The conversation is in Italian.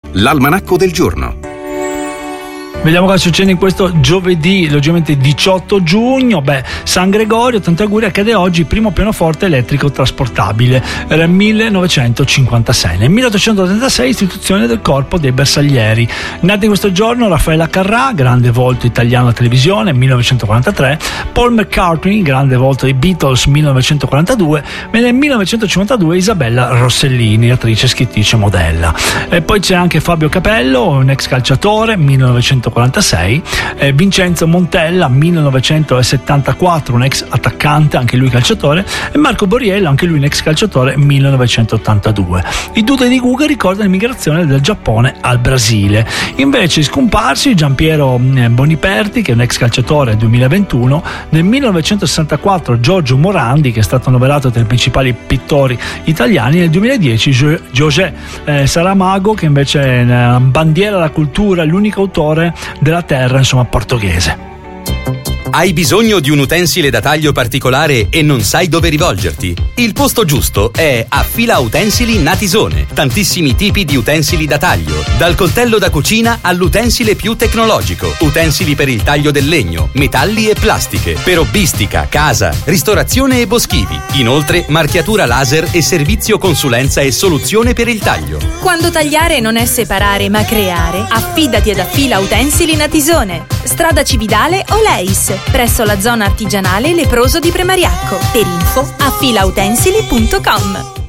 L'almanacco del giorno. Vediamo cosa succede in questo giovedì, logicamente 18 giugno. San Gregorio, tanti auguri, accade oggi primo pianoforte elettrico trasportabile. Era il 1956. Nel 1836 istituzione del Corpo dei Bersaglieri. Nati in questo giorno Raffaella Carrà, grande volto italiano alla televisione, 1943. Paul McCartney, grande volto dei Beatles, 1942. E nel 1952 Isabella Rossellini, attrice, scrittrice, modella. E poi c'è anche Fabio Capello, un ex calciatore, 1946. Vincenzo Montella, 1974, un ex attaccante, anche lui calciatore, e Marco Borriello, anche lui un ex calciatore, 1982. I Dude di Guga ricordano l'immigrazione dal Giappone al Brasile. Invece scomparsi Giampiero Boniperti, che è un ex calciatore, 2021. Nel 1964 Giorgio Morandi, che è stato annoverato tra i principali pittori italiani. Nel 2010 José Saramago, che invece è una bandiera della cultura, l'unico autore della terra, insomma, portoghese. Hai bisogno di un utensile da taglio particolare e non sai dove rivolgerti? Il posto giusto è Affila Utensili Natisone. Tantissimi tipi di utensili da taglio, dal coltello da cucina all'utensile più tecnologico, utensili per il taglio del legno, metalli e plastiche, per hobbistica, casa, ristorazione e boschivi. Inoltre marchiatura laser e servizio consulenza e soluzione per il taglio. Quando tagliare non è separare ma creare, affidati ad Affila Utensili Natisone. Strada Cividale o Leis, presso la zona artigianale Leproso di Premariacco. Per info affilautensili.com.